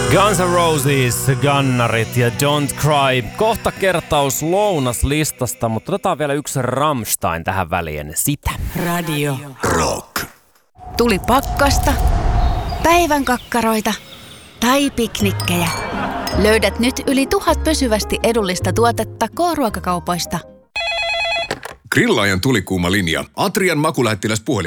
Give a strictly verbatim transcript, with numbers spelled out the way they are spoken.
Guns N' Roses, Gunnarit ja Don't Cry. Kohta kertaus lounaslistasta, mutta otetaan vielä yksi Rammstein tähän väliin. Sitä. Radio Rock. Tuli pakkasta, päivän kakkaroita tai piknikkejä. Löydät nyt yli tuhat pysyvästi edullista tuotetta K-ruokakaupoista. Grillaajan tulikuuma linja. Atrian makulähettiläs puhelimessa.